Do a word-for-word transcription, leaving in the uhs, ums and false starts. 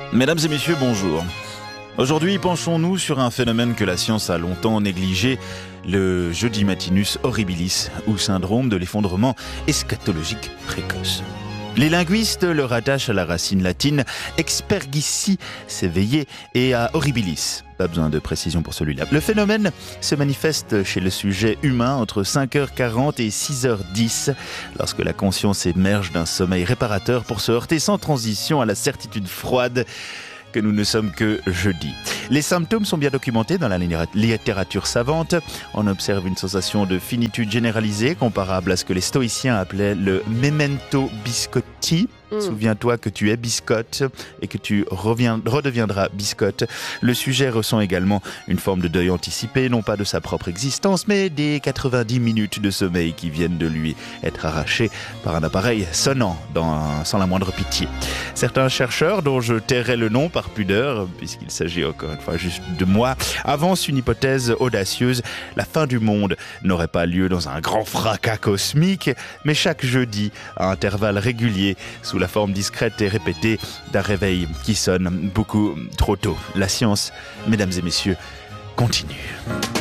Mesdames et messieurs, bonjour. Aujourd'hui, penchons-nous sur un phénomène que la science a longtemps négligé, le jeudi matinus horribilis, ou syndrome de l'effondrement eschatologique précoce. Les linguistes le rattachent à la racine latine expergici, s'éveiller, et à horribilis. Pas besoin de précision pour celui-là. Le phénomène se manifeste chez le sujet humain entre cinq heures quarante et six heures dix, lorsque la conscience émerge d'un sommeil réparateur pour se heurter sans transition à la certitude froide que nous ne sommes que jeudi. Les symptômes sont bien documentés dans la littérature savante. On observe une sensation de finitude généralisée comparable à ce que les stoïciens appelaient le memento biscotti. Mmh. Souviens-toi que tu es biscotte et que tu reviens, redeviendras biscotte. Le sujet ressent également une forme de deuil anticipé, non pas de sa propre existence, mais des quatre-vingt-dix minutes de sommeil qui viennent de lui être arrachées par un appareil sonnant dans, sans la moindre pitié. Certains chercheurs, dont je tairai le nom par pudeur, puisqu'il s'agit encore une fois juste de moi, avancent une hypothèse audacieuse. La fin du monde n'aurait pas lieu dans un grand fracas cosmique, mais chaque jeudi, à intervalles réguliers, sous la forme discrète et répétée d'un réveil qui sonne beaucoup trop tôt. La science, mesdames et messieurs, continue.